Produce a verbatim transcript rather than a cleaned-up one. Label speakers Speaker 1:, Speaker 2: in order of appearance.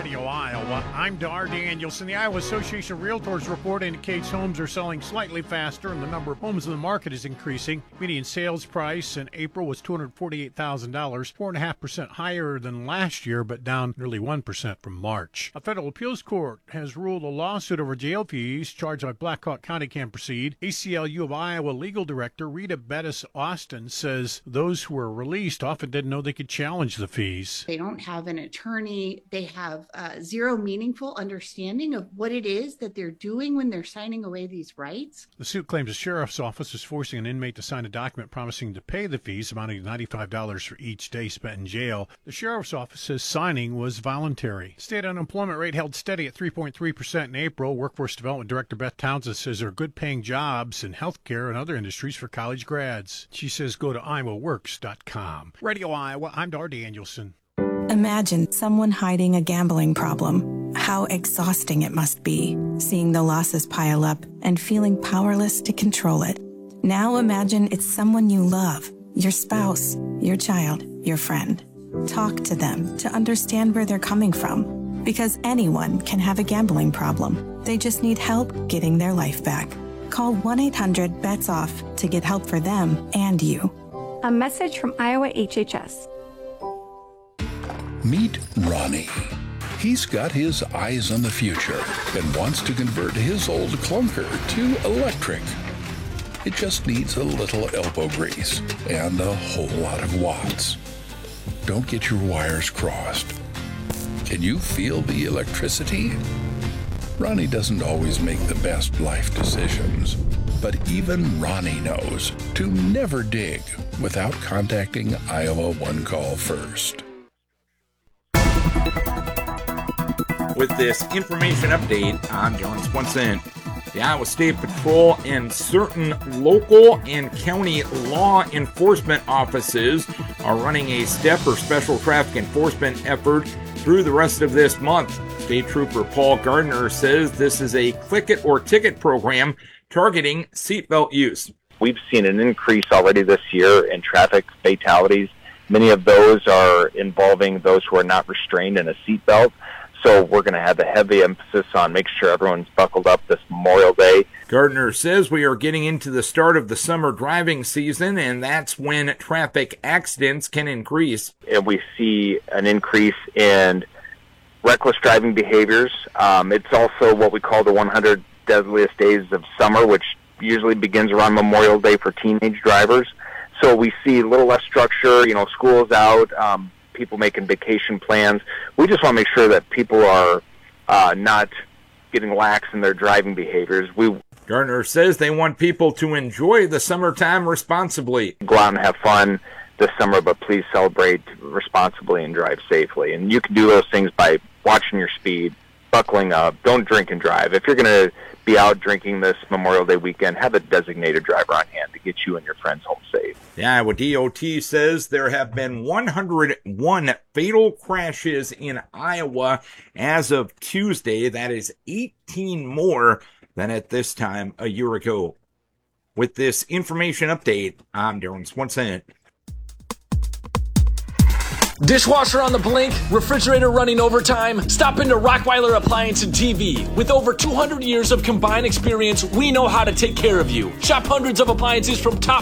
Speaker 1: Radio Iowa. I'm Dar Danielson. The Iowa Association of Realtors report indicates homes are selling slightly faster and the number of homes in the market is increasing. Median sales price in April was two hundred forty-eight thousand dollars, four point five percent higher than last year, but down nearly one percent from March. A federal appeals court has ruled a lawsuit over jail fees charged by Black Hawk County can proceed. A C L U of Iowa legal director Rita Bettis Austin says those who were released often didn't know they could challenge the fees.
Speaker 2: They don't have an attorney. They have uh, zero meaningful understanding of what it is that they're doing when they're signing away these rights.
Speaker 1: The suit claims the sheriff's office is forcing an inmate to sign a document promising to pay the fees amounting to ninety-five dollars for each day spent in jail. The sheriff's office says signing was voluntary. State unemployment rate held steady at three point three percent in April. Workforce Development Director Beth Townsend says there are good paying jobs in healthcare and other industries for college grads. She says go to iowa works dot com. Radio Iowa, I'm Dar Danielson.
Speaker 3: Imagine someone hiding a gambling problem. How exhausting it must be, seeing the losses pile up and feeling powerless to control it. Now imagine it's someone you love, your spouse, your child, your friend. Talk to them to understand where they're coming from, because anyone can have a gambling problem. They just need help getting their life back. Call one eight hundred bets off to get help for them and you.
Speaker 4: A message from Iowa H H S.
Speaker 5: Meet Ronnie. He's got his eyes on the future and wants to convert his old clunker to electric. It just needs a little elbow grease and a whole lot of watts. Don't get your wires crossed. Can you feel the electricity? Ronnie doesn't always make the best life decisions, but even Ronnie knows to never dig without contacting Iowa One Call first.
Speaker 6: With this information update, I'm John Swenson. The Iowa State Patrol and certain local and county law enforcement offices are running a STEP or Special Traffic Enforcement effort through the rest of this month. State Trooper Paul Gardner says this is a click it or ticket program targeting seatbelt use.
Speaker 7: We've seen an increase already this year in traffic fatalities. Many of those are involving those who are not restrained in a seatbelt. So we're going to have a heavy emphasis on making sure everyone's buckled up this Memorial Day.
Speaker 6: Gardner says we are getting into the start of the summer driving season, and that's when traffic accidents can increase.
Speaker 7: And we see an increase in reckless driving behaviors. Um, it's also what we call the one hundred deadliest days of summer, which usually begins around Memorial Day for teenage drivers. So we see a little less structure, you know, school's out, um, people making vacation plans. We just want to make sure that people are uh, not getting lax in their driving behaviors. We
Speaker 6: Gardner says they want people to enjoy the summertime responsibly.
Speaker 7: Go out and have fun this summer, but please celebrate responsibly and drive safely. And you can do those things by watching your speed, buckling up, don't drink and drive. If you're going to be out drinking this Memorial Day weekend, have a designated driver on hand to get you and your friends home safe.
Speaker 6: The Iowa D O T says there have been one hundred one fatal crashes in Iowa as of Tuesday. That is eighteen more than at this time a year ago. With this information update, I'm Darren Swenson.
Speaker 8: Dishwasher on the blink, refrigerator running overtime? Stop into Rockweiler Appliance and T V. With over two hundred years of combined experience, we know how to take care of you. Shop hundreds of appliances from top